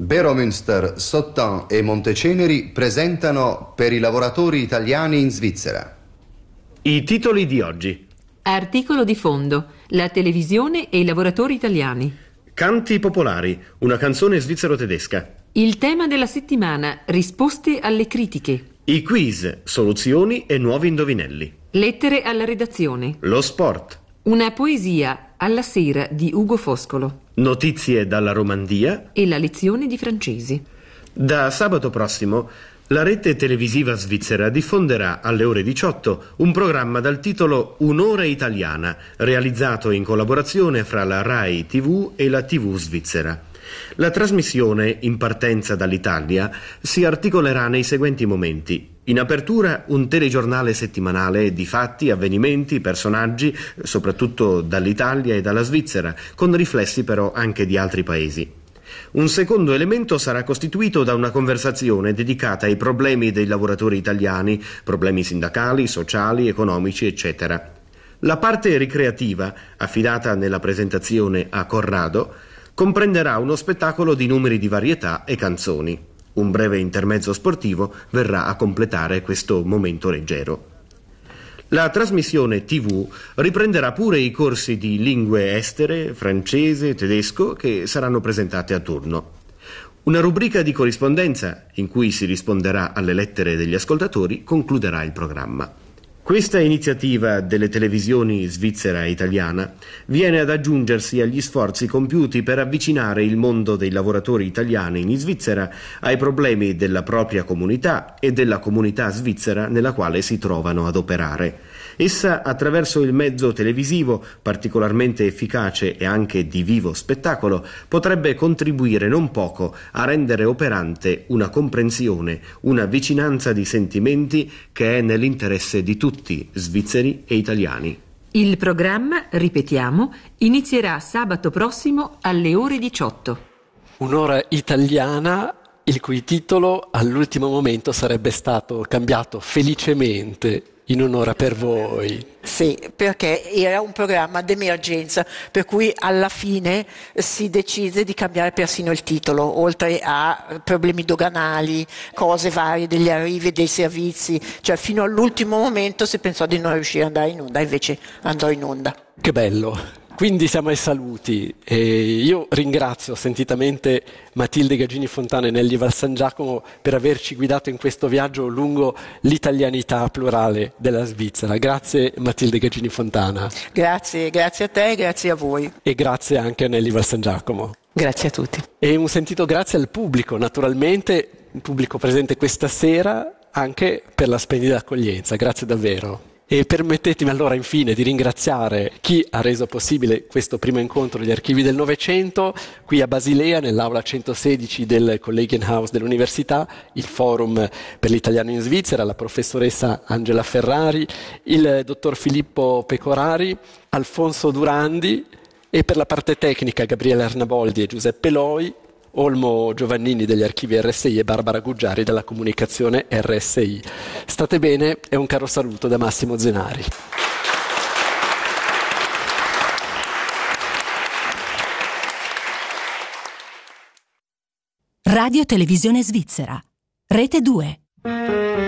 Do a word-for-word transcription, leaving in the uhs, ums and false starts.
Beromünster, Sottan e Monteceneri presentano Per i lavoratori italiani in Svizzera. I titoli di oggi. Articolo di fondo: la televisione e i lavoratori italiani. Canti popolari, una canzone svizzero-tedesca. Il tema della settimana: risposte alle critiche. I quiz, soluzioni e nuovi indovinelli. Lettere alla redazione. Lo sport. Una poesia alla sera di Ugo Foscolo. Notizie dalla Romandia. E la lezione di francese. Da sabato prossimo la rete televisiva svizzera diffonderà alle ore diciotto un programma dal titolo Un'ora italiana, realizzato in collaborazione fra la Rai tivù e la tivù svizzera. La trasmissione, in partenza dall'Italia, si articolerà nei seguenti momenti. In apertura un telegiornale settimanale di fatti, avvenimenti, personaggi, soprattutto dall'Italia e dalla Svizzera, con riflessi però anche di altri paesi. Un secondo elemento sarà costituito da una conversazione dedicata ai problemi dei lavoratori italiani, problemi sindacali, sociali, economici, eccetera. La parte ricreativa, affidata nella presentazione a Corrado, comprenderà uno spettacolo di numeri di varietà e canzoni. Un breve intermezzo sportivo verrà a completare questo momento leggero. La trasmissione tivù riprenderà pure i corsi di lingue estere, francese, tedesco, che saranno presentate a turno. Una rubrica di corrispondenza, in cui si risponderà alle lettere degli ascoltatori, concluderà il programma. Questa iniziativa delle televisioni svizzera e italiana viene ad aggiungersi agli sforzi compiuti per avvicinare il mondo dei lavoratori italiani in Svizzera ai problemi della propria comunità e della comunità svizzera nella quale si trovano ad operare. Essa, attraverso il mezzo televisivo, particolarmente efficace e anche di vivo spettacolo, potrebbe contribuire non poco a rendere operante una comprensione, una vicinanza di sentimenti che è nell'interesse di tutti, svizzeri e italiani. Il programma, ripetiamo, inizierà sabato prossimo alle ore diciotto. Un'ora italiana, il cui titolo all'ultimo momento sarebbe stato cambiato felicemente in un'ora per voi. Sì, perché era un programma d'emergenza, per cui alla fine si decise di cambiare persino il titolo, oltre a problemi doganali, cose varie degli arrivi e dei servizi, cioè fino all'ultimo momento si pensò di non riuscire ad andare in onda, invece andò in onda. Che bello! Quindi siamo ai saluti e io ringrazio sentitamente Matilde Gagini Fontana e Nelly Val San Giacomo per averci guidato in questo viaggio lungo l'italianità plurale della Svizzera. Grazie Matilde Gagini Fontana. Grazie, grazie a te e grazie a voi. E grazie anche a Nelly Val San Giacomo. Grazie a tutti. E un sentito grazie al pubblico, naturalmente, il pubblico presente questa sera, anche per la splendida accoglienza. Grazie davvero. E permettetemi allora infine di ringraziare chi ha reso possibile questo primo incontro degli archivi del Novecento qui a Basilea nell'aula centosedici del Collegium House dell'Università, il Forum per l'Italiano in Svizzera, la professoressa Angela Ferrari, il dottor Filippo Pecorari, Alfonso Durandi e per la parte tecnica Gabriele Arnaboldi e Giuseppe Loi, Olmo Giovannini degli archivi R S I e Barbara Guggiari della comunicazione R S I. State bene e un caro saluto da Massimo Zenari. Radio Televisione Svizzera, Rete due.